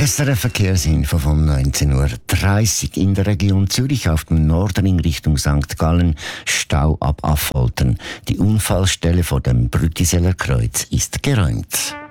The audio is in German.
SRF Verkehrsinfo von 19.30 Uhr. In der Region Zürich auf dem Nordring Richtung St. Gallen Stau ab Affoltern. Die Unfallstelle vor dem Brüttiseller Kreuz ist geräumt.